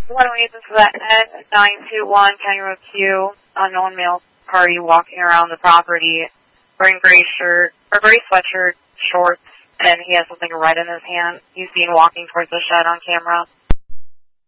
108, this is at 921 County Road Q. Unknown male party walking around the property, wearing gray shirt, or gray sweatshirt, shorts, and he has something red in his hand. He's seen walking towards the shed on camera.